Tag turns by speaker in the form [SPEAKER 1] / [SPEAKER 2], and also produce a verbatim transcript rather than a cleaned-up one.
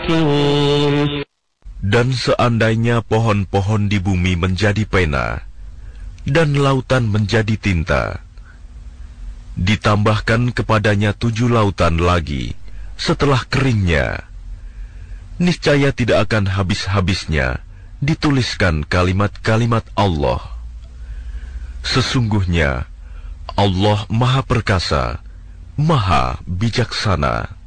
[SPEAKER 1] Dan seandainya pohon-pohon di bumi menjadi pena, dan lautan menjadi tinta, ditambahkan kepadanya tujuh lautan lagi setelah keringnya, niscaya tidak akan habis-habisnya dituliskan kalimat-kalimat Allah. Sesungguhnya Allah Maha Perkasa, Maha Bijaksana.